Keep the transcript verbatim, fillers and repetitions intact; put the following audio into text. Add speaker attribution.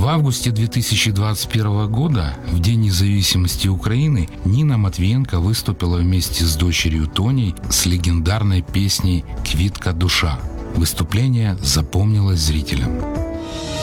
Speaker 1: В августе две тысячи двадцать первого года, в День независимости Украины, Нина Матвиенко выступила вместе с дочерью Тоней с легендарной песней «Квитка душа». Выступление запомнилось зрителям.